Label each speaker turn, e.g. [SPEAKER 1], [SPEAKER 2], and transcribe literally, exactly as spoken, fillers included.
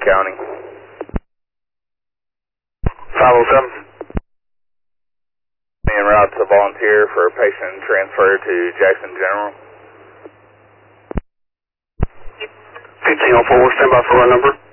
[SPEAKER 1] County.
[SPEAKER 2] five oh seven.
[SPEAKER 1] En route to volunteer for patient transfer to Jackson General.
[SPEAKER 2] fifteen oh four, stand by for our number.